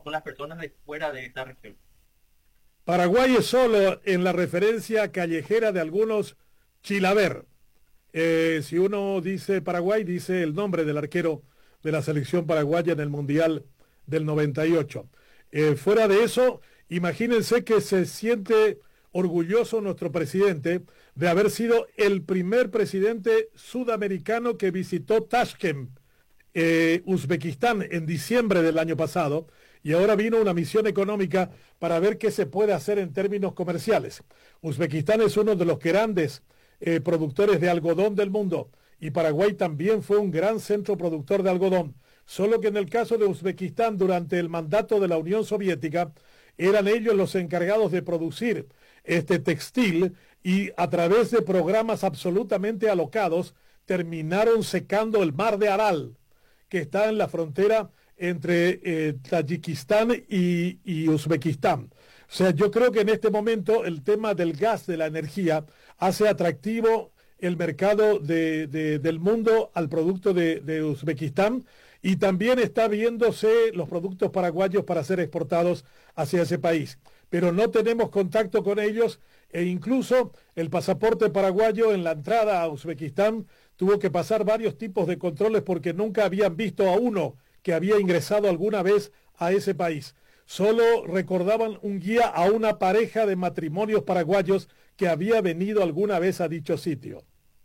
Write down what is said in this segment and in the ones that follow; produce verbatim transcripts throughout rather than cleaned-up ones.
con las personas de fuera de esta región. Paraguay es solo en la referencia callejera de algunos Chilaver. Eh, si uno dice Paraguay, dice el nombre del arquero de la selección paraguaya en el Mundial del noventa y ocho. Eh, fuera de eso, imagínense que se siente orgulloso nuestro presidente de haber sido el primer presidente sudamericano que visitó Tashkent, eh, Uzbekistán, en diciembre del año pasado, y ahora vino una misión económica para ver qué se puede hacer en términos comerciales. Uzbekistán es uno de los grandes eh, productores de algodón del mundo, y Paraguay también fue un gran centro productor de algodón, solo que en el caso de Uzbekistán, durante el mandato de la Unión Soviética, eran ellos los encargados de producir este textil, y a través de programas absolutamente alocados terminaron secando el mar de Aral, que está en la frontera entre eh, Tayikistán y, y Uzbekistán. O sea, yo creo que en este momento el tema del gas, de la energía, hace atractivo el mercado de, de, del mundo al producto de, de Uzbekistán, y también está viéndose los productos paraguayos para ser exportados hacia ese país. Pero no tenemos contacto con ellos, e incluso el pasaporte paraguayo en la entrada a Uzbekistán tuvo que pasar varios tipos de controles porque nunca habían visto a uno que había ingresado alguna vez a ese país. Solo recordaban un guía a una pareja de matrimonios paraguayos que había venido alguna vez a dicho sitio.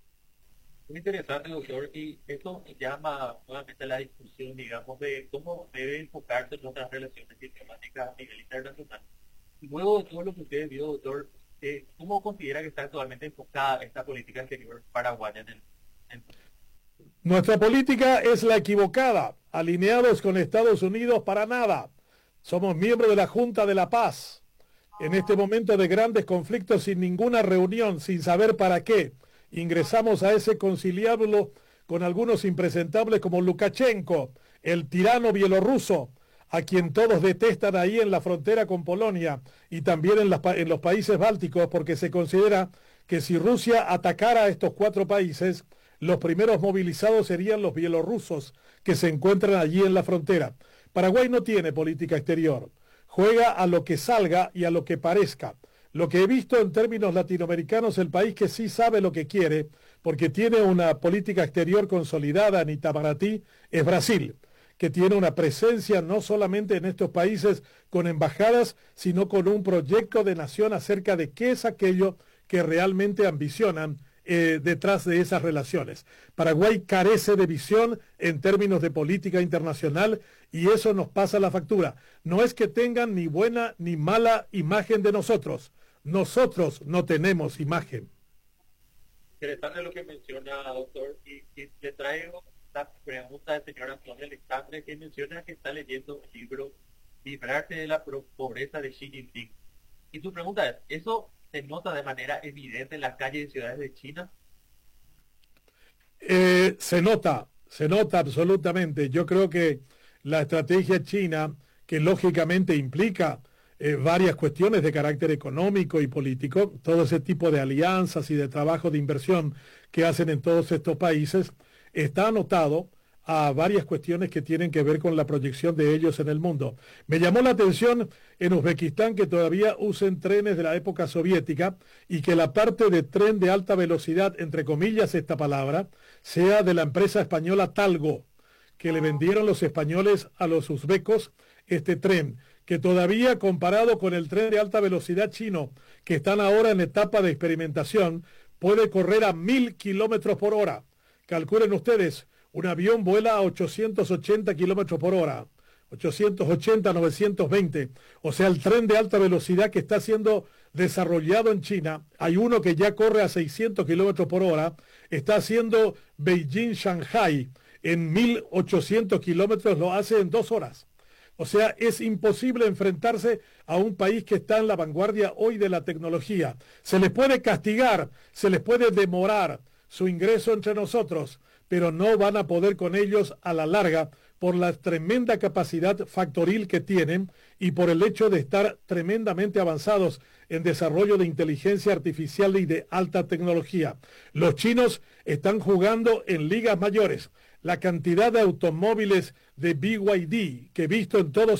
Muy interesante, doctor, y esto llama nuevamente la discusión, digamos, de cómo debe enfocarse nuestras relaciones diplomáticas a nivel internacional. Luego de todo lo que usted vio, doctor, eh, ¿cómo considera que está actualmente enfocada esta política exterior paraguaya en el en... Nuestra política es la equivocada, alineados con Estados Unidos para nada. Somos miembros de la Junta de la Paz. En este momento de grandes conflictos, sin ninguna reunión, sin saber para qué, ingresamos a ese conciliábulo con algunos impresentables como Lukashenko, el tirano bielorruso, a quien todos detestan ahí en la frontera con Polonia y también en, las, en los países bálticos, porque se considera que si Rusia atacara a estos cuatro países, los primeros movilizados serían los bielorrusos que se encuentran allí en la frontera. Paraguay no tiene política exterior, juega a lo que salga y a lo que parezca. Lo que he visto en términos latinoamericanos, el país que sí sabe lo que quiere, porque tiene una política exterior consolidada en Itamaraty, es Brasil, que tiene una presencia no solamente en estos países con embajadas, sino con un proyecto de nación acerca de qué es aquello que realmente ambicionan eh, detrás de esas relaciones. Paraguay carece de visión en términos de política internacional, y eso nos pasa la factura. No es que tengan ni buena ni mala imagen de nosotros. Nosotros no tenemos imagen. Interesante lo que menciona, doctor, y, y le traigo la pregunta del señor Antonio Alexandre, que menciona que está leyendo el libro Librarse de la pobreza de Xi Jinping. Y su pregunta es, ¿eso se nota de manera evidente en las calles y ciudades de China? Eh, se nota, se nota absolutamente. Yo creo que la estrategia china, que lógicamente implica Eh, varias cuestiones de carácter económico y político, todo ese tipo de alianzas y de trabajo de inversión que hacen en todos estos países, está anotado a varias cuestiones que tienen que ver con la proyección de ellos en el mundo. Me llamó la atención en Uzbekistán que todavía usen trenes de la época soviética y que la parte de tren de alta velocidad, entre comillas esta palabra, sea de la empresa española Talgo, que le vendieron los españoles a los uzbecos este tren, que todavía, comparado con el tren de alta velocidad chino, que están ahora en etapa de experimentación, puede correr a mil kilómetros por hora. Calculen ustedes, un avión vuela a ochocientos ochenta kilómetros por hora, ochocientos ochenta, novecientos veinte. O sea, el tren de alta velocidad que está siendo desarrollado en China, hay uno que ya corre a seiscientos kilómetros por hora, está haciendo Beijing-Shanghai en mil ochocientos kilómetros, lo hace en dos horas. O sea, es imposible enfrentarse a un país que está en la vanguardia hoy de la tecnología. Se les puede castigar, se les puede demorar su ingreso entre nosotros, pero no van a poder con ellos a la larga por la tremenda capacidad factoril que tienen y por el hecho de estar tremendamente avanzados en desarrollo de inteligencia artificial y de alta tecnología. Los chinos están jugando en ligas mayores. La cantidad de automóviles de B Y D que he visto en todos